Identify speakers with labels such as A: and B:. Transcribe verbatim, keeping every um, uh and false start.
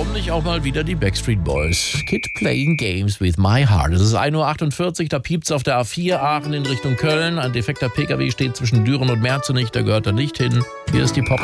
A: warum nicht auch mal wieder die Backstreet Boys? Kid Playing Games with My Heart. Es ist ein Uhr achtundvierzig, da piept's auf der A vier Aachen in Richtung Köln. Ein defekter Pkw steht zwischen Düren und Merzenich, da gehört er nicht hin. Hier ist die Pop.